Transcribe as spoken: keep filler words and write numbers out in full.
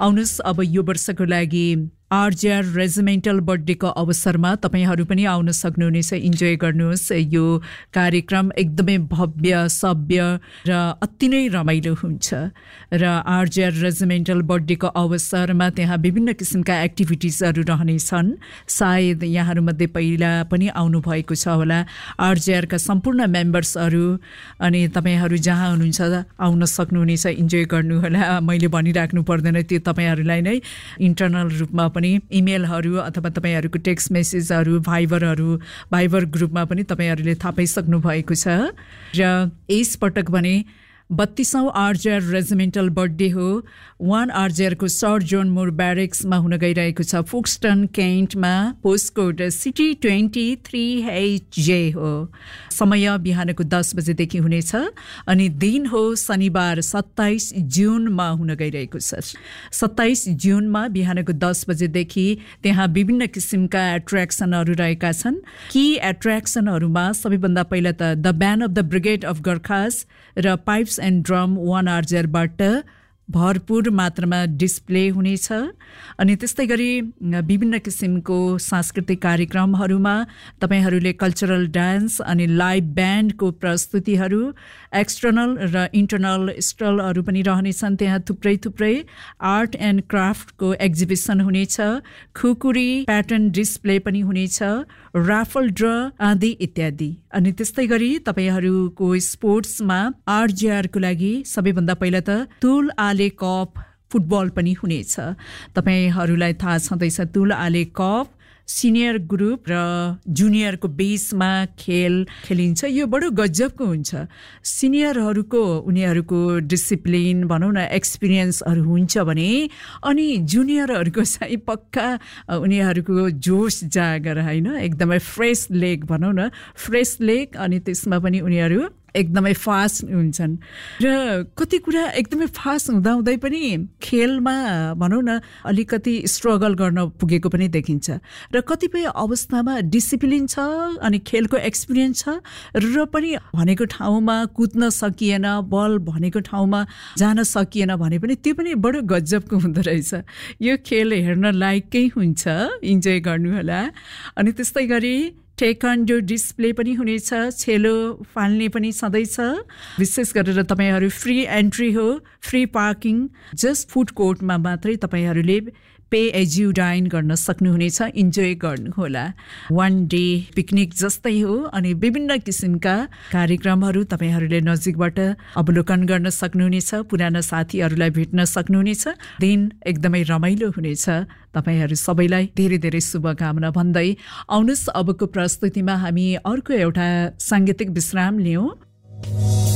आउनुहोस् अब यो वर्षको लागि आरजेआर रेजिमेन्टल बर्थडेको अवसरमा तपाईहरू पनि आउन सक्नुहुनेछ, इन्जोय गर्नुहोस्। यो कार्यक्रम एकदमै भव्य सभ्य र अति नै रमाइलो हुन्छ र आरजेआर रेजिमेन्टल बर्थडेको अवसरमा त्यहाँ विभिन्न किसिमका एक्टिभिटिजहरू रहनेछन्। सायद यहाँहरूमध्ये पहिला पनि आउनुभएको छ होला। आरजेआरका सम्पूर्ण मेम्बर्सहरू अनि तपाईहरू जहाँ हुनुहुन्छ आउन सक्नुहुनेछ, इन्जोय गर्नुहोला। मैले भनिराख्नु पर्दैन, त्यो तपाईहरूलाई नै इन्टरनल रूपमा पनि इमेलहरू अथवा तपाईहरूको टेक्स्ट मेसेजहरू भाइबरहरू भाइबर ग्रुपमा पनि तपाईहरूले थाहा पाइसक्नु भएको छ। र यसपटक भने बत्तीसौँ आरजेआर रेजिमेन्टल बर्थडे हो। वान आरजेआरको सर जोन मुर ब्यारेक्समा हुन गइरहेको छ, फोक्सटन केन्टमा। Postcode city twenty three H J हो। समय बिहानको दस बजेदेखि हुनेछ अनि दिन हो शनिबार सत्ताइस जुनमा हुन गइरहेको छ। सत्ताइस जुनमा बिहानको दस बजेदेखि त्यहाँ विभिन्न किसिमका एट्र्याक्सनहरू रहेका छन्। कि एट्र्याक्सनहरूमा सबैभन्दा पहिला त the band of the brigade of Gorkhas र पाइप्स एन्ड ड्रम वान आरजेआरबाट भरपूर मात्रामा डिस्प्ले हुनेछ। अनि त्यस्तै गरी विभिन्न किसिमको सांस्कृतिक कार्यक्रमहरूमा तपाईहरूले कल्चरल डान्स अनि लाइभ ब्यान्डको प्रस्तुतिहरू, एक्सटर्नल र इन्टरनल स्टलहरू पनि रहनेछन्। त्यहाँ थुप्रै थुप्रै आर्ट एन्ड क्राफ्टको एक्जिबिसन हुनेछ, खुकुरी प्याटर्न डिस्प्ले पनि हुनेछ, राफल ड्र आदि इत्यादि। अनि त्यस्तै गरी तपाईहरूको स्पोर्ट्समा आरजेआरको लागि सबैभन्दा पहिला त तुल आले कप फुटबल पनि हुनेछ। तपाईहरूलाई थाहा छँदैछ तुल आले कप सिनियर ग्रुप र जुनियरको बेसमा खेल खेलिन्छ। यो बडो गजबको हुन्छ। सिनियरहरूको उनीहरूको डिसिप्लिन भनौँ न एक्सपिरियन्सहरू हुन्छ भने अनि जुनियरहरूको चाहिँ पक्का उनीहरूको जोस जागर होइन, एकदमै फ्रेस लेग भनौँ न, फ्रेस लेग। अनि त्यसमा पनि उनीहरू एकदमै फास्ट हुन्छन् र कति कुरा एकदमै फास्ट हुँदाहुँदै पनि खेलमा भनौँ न अलिकति स्ट्रगल गर्न पुगेको पनि देखिन्छ र कतिपय अवस्थामा डिसिप्लिन छ अनि खेलको एक्सपिरियन्स छ र पनि भनेको ठाउँमा कुद्न सकिएन, बल भनेको ठाउँमा जान सकिएन भने पनि त्यो पनि बडो गजबको हुँदो रहेछ। यो खेल हेर्न लायकै हुन्छ, इन्जोय गर्नुहोला। अनि त्यस्तै गरी टेक्वान्डो डिस्प्ले पनि हुनेछ, छेलो फाल्ने पनि छँदैछ। विशेष गरेर तपाईहरू फ्री एन्ट्री हो, फ्री पार्किङ, जस्ट फुड कोर्टमा मात्रै तपाईहरूले पे एज यु डाइन गर्न सक्नुहुनेछ, इन्जोय गर्नुहोला। वान डे पिकनिक जस्तै हो अनि विभिन्न किसिमका कार्यक्रमहरू तपाईहरूले नजिकबाट अवलोकन गर्न सक्नुहुनेछ, पुराना साथीहरूलाई भेट्न सक्नुहुनेछ। दिन एकदमै रमाइलो हुनेछ। तपाईहरू सबैलाई धेरै धेरै शुभकामना भन्दै आउनुहोस् अबको प्रस्तुतिमा हामी अर्को एउटा साङ्गीतिक विश्राम लियौँ।